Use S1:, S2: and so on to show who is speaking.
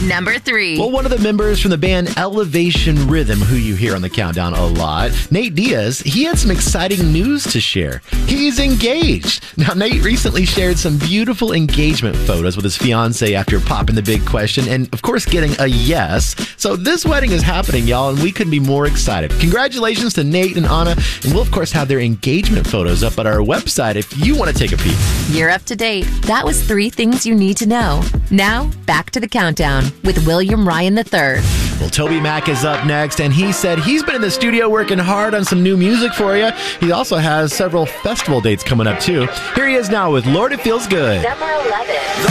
S1: Number 3.
S2: Well, one of the members from the band Elevation Rhythm, who you hear on the countdown a lot, Nate Diaz, he had some exciting news to share. He's engaged. Now, Nate recently shared some beautiful engagement photos with his fiance after popping the big question and, of course, getting a yes. So this wedding is happening, y'all, and we couldn't be more excited. Congratulations to Nate and Anna, and we'll, of course, have their engagement photos up at our website if you want to take a peek.
S1: You're up to date. That was 3 things you need to know. Now, back to the countdown with William Ryan III.
S2: Well, Toby Mac is up next, and he said he's been in the studio working hard on some new music for you. He also has several festival dates coming up, too. Here he is now with Lord, It Feels Good.
S1: Number 11.